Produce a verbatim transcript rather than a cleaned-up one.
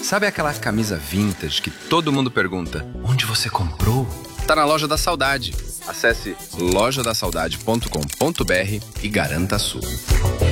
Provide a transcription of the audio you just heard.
Sabe aquela camisa vintage que todo mundo pergunta: onde você comprou? Tá na Loja da Saudade. Acesse loja da saudade ponto com ponto br e garanta a sua.